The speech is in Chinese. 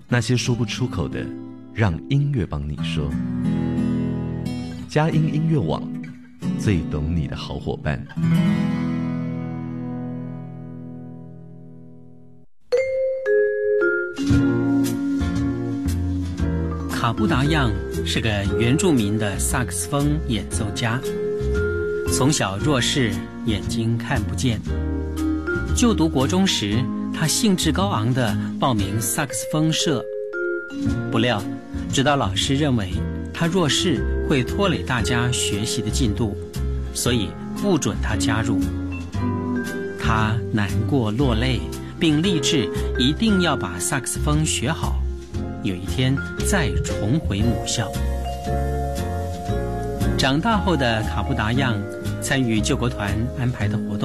那些说不出口的，让音乐帮你说。佳音音乐网，最懂你的好伙伴。 卡布达样是个原住民的萨克斯风演奏家，从小弱视，眼睛看不见。就读国中时，他兴致高昂地报名萨克斯风社，不料指导老师认为他弱视会拖累大家学习的进度，所以不准他加入。他难过落泪，并立志一定要把萨克斯风学好，有一天再重回母校。长大后的卡布达样参与救国团安排的活动，